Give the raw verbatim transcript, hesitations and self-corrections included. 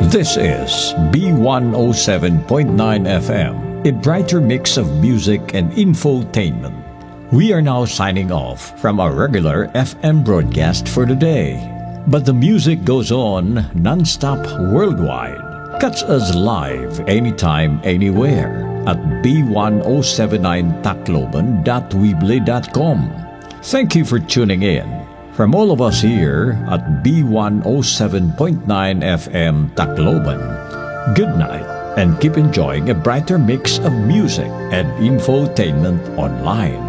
This is B one oh seven point nine F M, a brighter mix of music and infotainment. We are now signing off from our regular F M broadcast for today. But the music goes on non-stop worldwide. Catch us live anytime, anywhere at b one oh seven nine tacloban dot weebly dot com. Thank you for tuning in. From all of us here at B one oh seven point nine F M Tacloban, good night and keep enjoying a brighter mix of music and infotainment online.